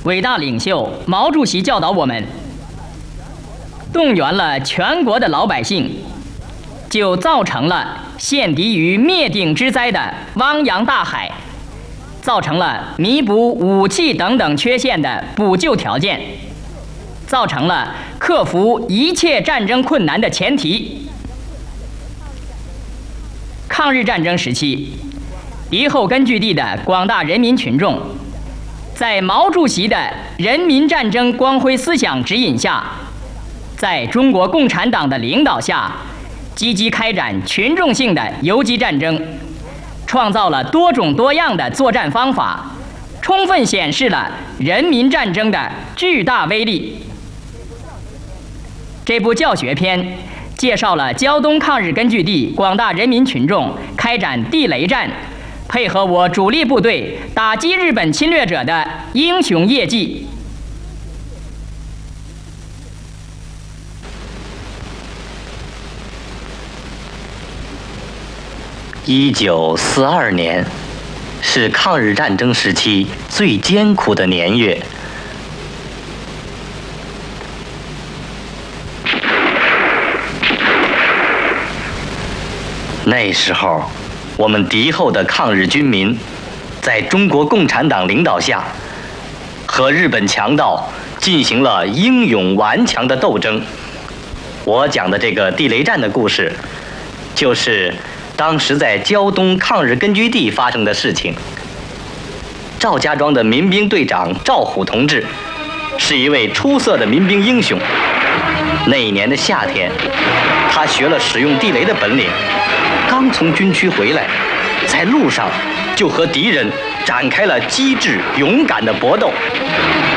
伟大领袖毛主席教导我们，动员了全国的老百姓，就造成了陷敌于灭顶之灾的汪洋大海，造成了弥补武器等等缺陷的补救条件，造成了克服一切战争困难的前提。抗日战争时期，敌后根据地的广大人民群众，在毛主席的人民战争光辉思想指引下，在中国共产党的领导下，积极开展群众性的游击战争，创造了多种多样的作战方法，充分显示了人民战争的巨大威力。这部教学片介绍了胶东抗日根据地广大人民群众开展地雷战，配合我主力部队打击日本侵略者的英雄业绩。 1942年是抗日战争时期最艰苦的年月。那时候，我们敌后的抗日军民，在中国共产党领导下，和日本强盗进行了英勇顽强的斗争。我讲的这个地雷战的故事，就是当时在胶东抗日根据地发生的事情。赵家庄的民兵队长赵虎同志，是一位出色的民兵英雄。那一年的夏天，他学了使用地雷的本领。刚从军区回来，在路上就和敌人展开了机智勇敢的搏斗。